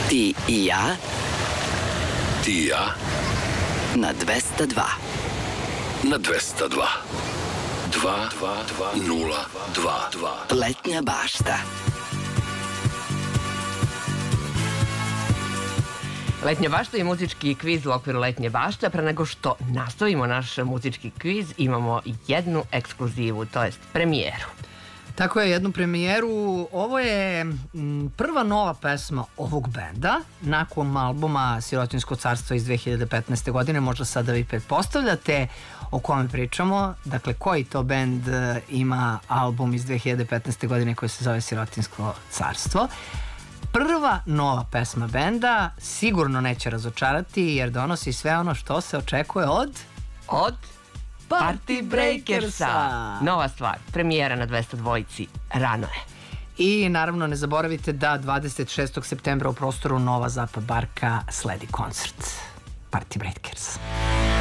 Ti i ja. Ti i ja. Na 202. Na 202. 2-2-2-0-2-2. Letnja bašta. Letnja bašta i muzički kviz u okviru Letnje bašte. Pre nego što nastavimo naš muzički kviz, imamo jednu ekskluzivu, to jest premijeru. Tako je, jednu premijeru. Ovo je prva nova pesma ovog benda nakon albuma Sirotinjsko carstvo iz 2015. godine. Možda sada vi pretpostavljate o kome pričamo. Dakle, koji to bend ima album iz 2015. godine koji se zove Sirotinjsko carstvo. Prva nova pesma benda sigurno neće razočarati jer donosi sve ono što se očekuje od Party Breakersa. Nova stvar, premijera na 202. Rano je. I naravno ne zaboravite da 26. septembra u prostoru Nova Zapa Barka sledi koncert Party Breakers.